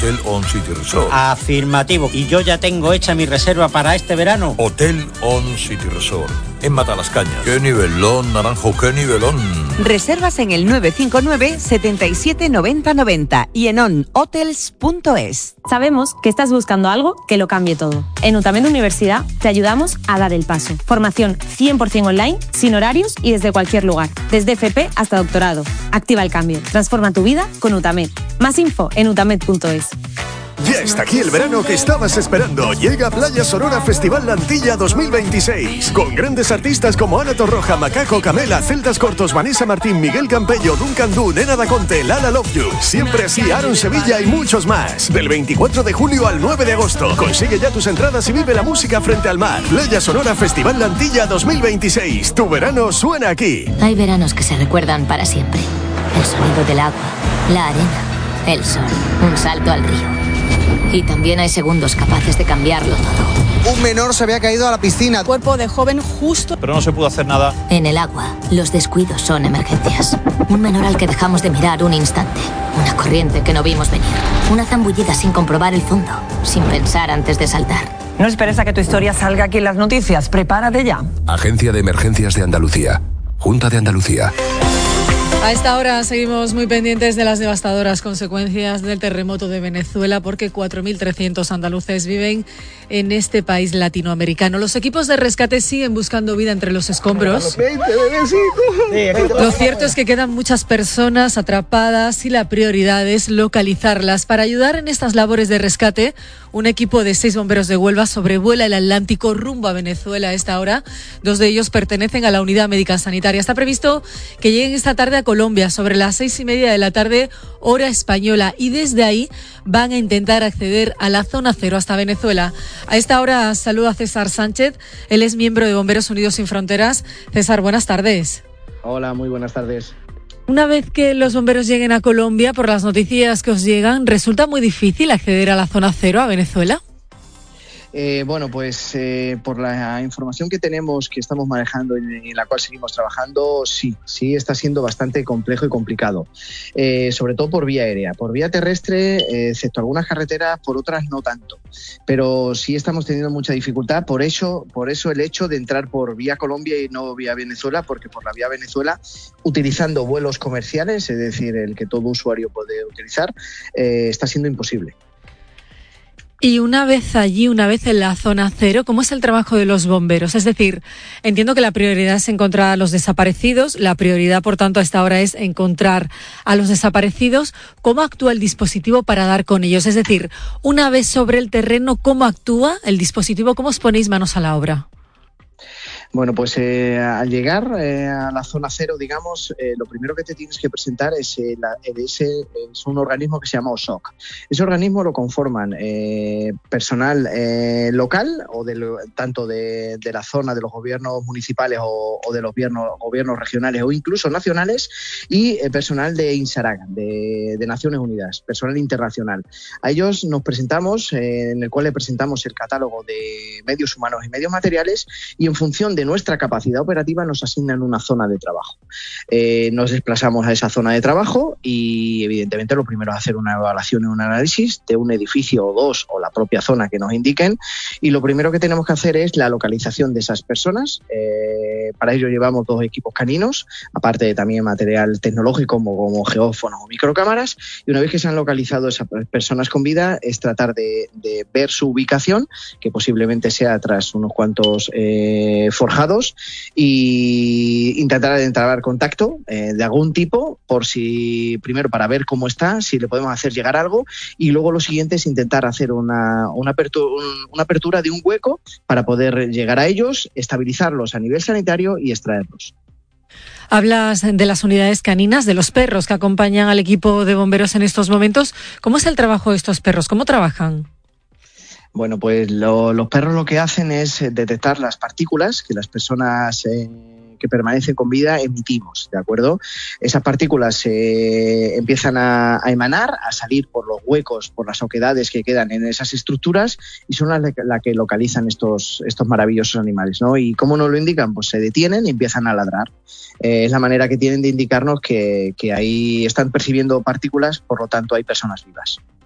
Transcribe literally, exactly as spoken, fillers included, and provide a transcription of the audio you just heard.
Hotel On City Resort. Afirmativo. ¿Y yo ya tengo hecha mi reserva para este verano? Hotel On City Resort. En Matalascañas. ¡Qué nivelón, Naranjo, qué nivelón! Reservas en el nueve cinco nueve, setenta y siete, noventa, noventa y en on hotels punto es. Sabemos que estás buscando algo que lo cambie todo. En UTAMED Universidad te ayudamos a dar el paso. Formación cien por ciento online, sin horarios y desde cualquier lugar. Desde F P hasta doctorado. Activa el cambio. Transforma tu vida con UTAMED. Más info en utamed punto es. Ya está aquí el verano que estabas esperando. Llega Playa Sonora Festival Lantilla dos mil veintiséis. Con grandes artistas como Ana Torroja, Macaco, Camela, Celtas Cortos, Vanessa Martín, Miguel Campello, Duncan Du, Nena Daconte, Lala Love You, Siempre Así, Aaron Sevilla y muchos más. Del veinticuatro de julio al nueve de agosto. Consigue ya tus entradas y vive la música frente al mar. Playa Sonora Festival Lantilla dos mil veintiséis. Tu verano suena aquí. Hay veranos que se recuerdan para siempre. El sonido del agua, la arena, el sol, un salto al río. Y también hay segundos capaces de cambiarlo todo. Un menor se había caído a la piscina. Cuerpo de joven justo. Pero no se pudo hacer nada. En el agua, los descuidos son emergencias. Un menor al que dejamos de mirar un instante. Una corriente que no vimos venir. Una zambullida sin comprobar el fondo. Sin pensar antes de saltar. No esperes a que tu historia salga aquí en las noticias. Prepárate ya. Agencia de Emergencias de Andalucía. Junta de Andalucía. A esta hora seguimos muy pendientes de las devastadoras consecuencias del terremoto de Venezuela porque cuatro mil trescientos andaluces viven en este país latinoamericano. Los equipos de rescate siguen buscando vida entre los escombros. Lo cierto es que quedan muchas personas atrapadas y la prioridad es localizarlas. Para ayudar en estas labores de rescate, un equipo de seis bomberos de Huelva sobrevuela el Atlántico rumbo a Venezuela a esta hora. Dos de ellos pertenecen a la unidad médica sanitaria. Está previsto que lleguen esta tarde a Colombia sobre las seis y media de la tarde, hora española, y desde ahí van a intentar acceder a la zona cero hasta Venezuela. A esta hora saludo a César Sánchez, él es miembro de Bomberos Unidos Sin Fronteras. César, buenas tardes. Hola, muy buenas tardes. Una vez que los bomberos lleguen a Colombia, por las noticias que os llegan, ¿resulta muy difícil acceder a la zona cero, a Venezuela? Eh, bueno, pues eh, por la información que tenemos, que estamos manejando y en la cual seguimos trabajando, sí, sí está siendo bastante complejo y complicado, eh, sobre todo por vía aérea. Por vía terrestre, eh, excepto algunas carreteras, por otras no tanto, pero sí estamos teniendo mucha dificultad, por eso, por eso el hecho de entrar por vía Colombia y no vía Venezuela, porque por la vía Venezuela, utilizando vuelos comerciales, es decir, el que todo usuario puede utilizar, eh, está siendo imposible. Y una vez allí, una vez en la zona cero, ¿cómo es el trabajo de los bomberos? Es decir, entiendo que la prioridad es encontrar a los desaparecidos, la prioridad, por tanto, a esta hora es encontrar a los desaparecidos. ¿Cómo actúa el dispositivo para dar con ellos? Es decir, una vez sobre el terreno, ¿cómo actúa el dispositivo? ¿Cómo os ponéis manos a la obra? Bueno, pues eh, al llegar eh, a la zona cero, digamos, eh, lo primero que te tienes que presentar es, eh, la, ese, es un organismo que se llama O S O C. Ese organismo lo conforman eh, personal eh, local, o de lo, tanto de, de la zona de los gobiernos municipales o, o de los gobiernos, gobiernos regionales o incluso nacionales, y eh, personal de INSARAG, de, de Naciones Unidas, personal internacional. A ellos nos presentamos, eh, en el cual le presentamos el catálogo de medios humanos y medios materiales, y en función de de nuestra capacidad operativa nos asignan una zona de trabajo. Eh, nos desplazamos a esa zona de trabajo y evidentemente lo primero es hacer una evaluación y un análisis de un edificio o dos o la propia zona que nos indiquen, y lo primero que tenemos que hacer es la localización de esas personas. Eh, para ello llevamos dos equipos caninos, aparte de también material tecnológico como, como geófonos o microcámaras, y una vez que se han localizado esas personas con vida es tratar de, de ver su ubicación, que posiblemente sea tras unos cuantos eh, forjados, y intentar entablar contacto eh, de algún tipo, por si primero para ver cómo está, si le podemos hacer llegar algo, y luego lo siguiente es intentar hacer una, una, apertura, una apertura de un hueco para poder llegar a ellos, estabilizarlos a nivel sanitario y extraerlos. Hablas de las unidades caninas, de los perros que acompañan al equipo de bomberos en estos momentos. ¿Cómo es el trabajo de estos perros? ¿Cómo trabajan? Bueno, pues lo, los perros lo que hacen es detectar las partículas que las personas eh, que permanecen con vida emitimos, ¿de acuerdo? Esas partículas eh, empiezan a, a emanar, a salir por los huecos, por las oquedades que quedan en esas estructuras, y son las la que localizan estos, estos maravillosos animales, ¿no? ¿Y cómo nos lo indican? Pues se detienen y empiezan a ladrar. Eh, es la manera que tienen de indicarnos que, que ahí están percibiendo partículas, por lo tanto hay personas vivas.